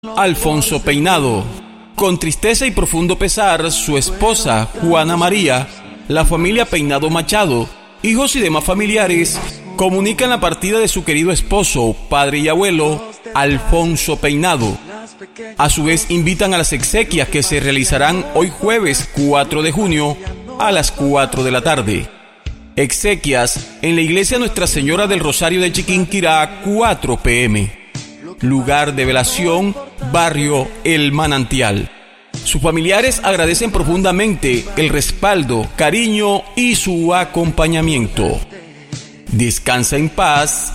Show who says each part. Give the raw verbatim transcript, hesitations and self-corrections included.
Speaker 1: Alfonso Peinado. Con tristeza y profundo pesar, su esposa, Juana María, la familia Peinado Machado, hijos y demás familiares, comunican la partida de su querido esposo, padre y abuelo, Alfonso Peinado. A su vez, invitan a las exequias que se realizarán hoy jueves cuatro de junio a las cuatro de la tarde. Exequias en la iglesia Nuestra Señora del Rosario de Chiquinquirá, cuatro pe eme. Lugar de velación, barrio El Manantial. Sus familiares agradecen profundamente el respaldo, cariño y su acompañamiento. Descansa en paz